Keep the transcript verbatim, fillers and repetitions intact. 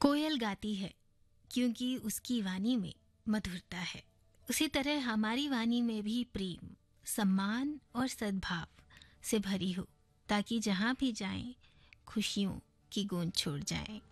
कोयल गाती है क्योंकि उसकी वाणी में मधुरता है। उसी तरह हमारी वाणी में भी प्रेम, सम्मान और सद्भाव से भरी हो, ताकि जहाँ भी जाएं खुशियों की गूंज छोड़ जाएं।